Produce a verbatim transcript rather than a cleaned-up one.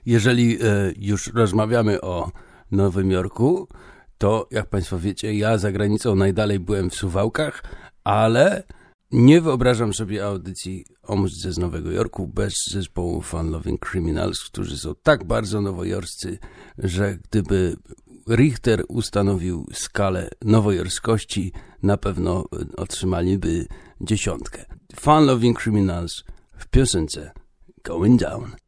jeżeli e, już rozmawiamy o Nowym Jorku, to jak Państwo wiecie, ja za granicą najdalej byłem w Suwałkach, ale nie wyobrażam sobie audycji o muzyce z Nowego Jorku bez zespołu Fun Loving Criminals, którzy są tak bardzo nowojorscy, że gdyby Richter ustanowił skalę nowojorskości, na pewno otrzymaliby dziesiątkę. Fun Loving Criminals w piosence Going Down.